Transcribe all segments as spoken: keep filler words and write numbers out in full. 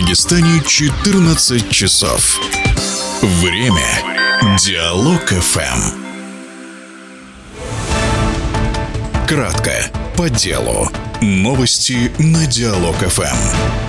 Дагестане четырнадцать часов. Время Диалог эф эм. Кратко, по делу. Новости на Диалог эф эм.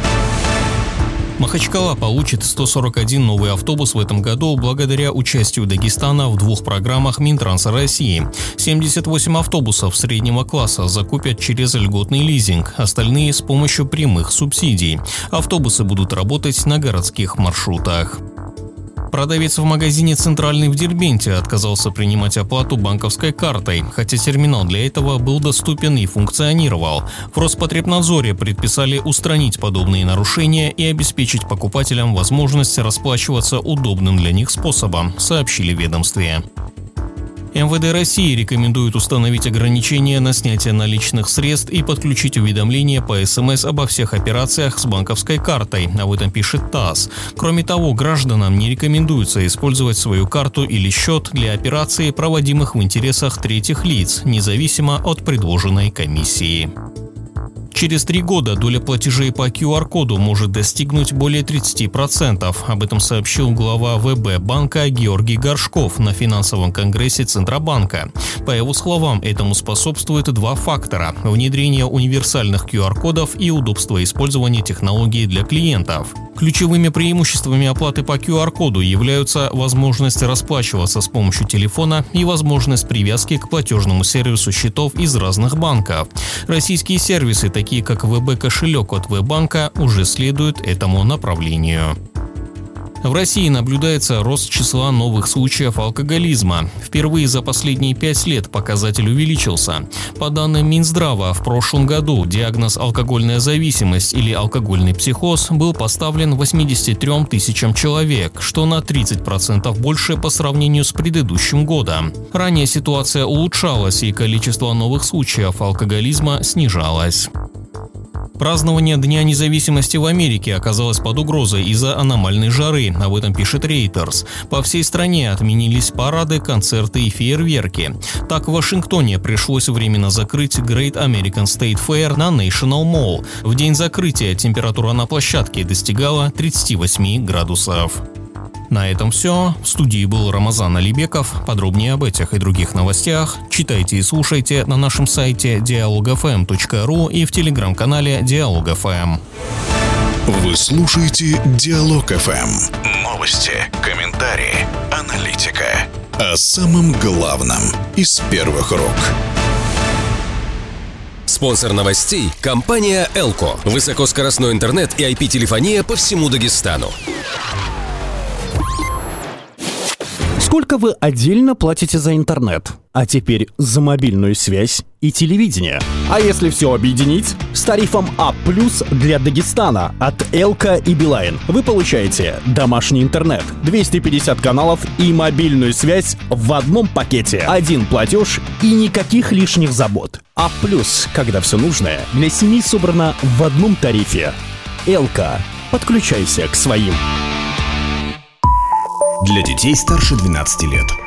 Махачкала получит сто сорок один новый автобус в этом году благодаря участию Дагестана в двух программах Минтранса России. семьдесят восемь автобусов среднего класса закупят через льготный лизинг, остальные с помощью прямых субсидий. Автобусы будут работать на городских маршрутах. Продавец в магазине «Центральный» в Дербенте отказался принимать оплату банковской картой, хотя терминал для этого был доступен и функционировал. В Роспотребнадзоре предписали устранить подобные нарушения и обеспечить покупателям возможность расплачиваться удобным для них способом, сообщили в ведомстве. эм вэ дэ России рекомендует установить ограничения на снятие наличных средств и подключить уведомления по эс эм эс обо всех операциях с банковской картой, об этом пишет ТАСС. Кроме того, гражданам не рекомендуется использовать свою карту или счет для операций, проводимых в интересах третьих лиц, независимо от предложенной комиссии. Через три года доля платежей по ку ар коду может достигнуть более тридцати процентов. Об этом сообщил глава вэ бэ банка Георгий Горшков на финансовом конгрессе Центробанка. По его словам, этому способствует два фактора – внедрение универсальных ку ар кодов и удобство использования технологий для клиентов. Ключевыми преимуществами оплаты по ку ар коду являются возможность расплачиваться с помощью телефона и возможность привязки к платежному сервису счетов из разных банков. Российские сервисы, такие как вэ бэ кошелек от Вебанка, уже следуют этому направлению. В России наблюдается рост числа новых случаев алкоголизма. Впервые за последние пять лет показатель увеличился. По данным Минздрава, в прошлом году диагноз алкогольная зависимость или алкогольный психоз был поставлен восьмидесяти трём тысячам человек, что на тридцать процентов больше по сравнению с предыдущим годом. Ранее ситуация улучшалась и количество новых случаев алкоголизма снижалось. Празднование Дня независимости в Америке оказалось под угрозой из-за аномальной жары, об этом пишет Reuters. По всей стране отменились парады, концерты и фейерверки. Так, в Вашингтоне пришлось временно закрыть Great American State Fair на National Mall. В день закрытия температура на площадке достигала тридцати восьми градусов. На этом все. В студии был Рамазан Алибеков. Подробнее об этих и других новостях читайте и слушайте на нашем сайте диалог эф эм точка ру и в телеграм-канале Диалог эф эм. Вы слушаете Диалог эф эм. Новости, комментарии, аналитика. О самом главном из первых рук. Спонсор новостей – компания Элко. Высокоскоростной интернет и ай пи-телефония по всему Дагестану. Сколько вы отдельно платите за интернет? А теперь за мобильную связь и телевидение. А если все объединить? С тарифом А плюс для Дагестана от Элка и Билайн вы получаете домашний интернет, двести пятьдесят каналов и мобильную связь в одном пакете. Один платеж и никаких лишних забот. А плюс, когда все нужное для семьи собрано в одном тарифе. Элка. Подключайся к своим. Для детей старше двенадцати лет.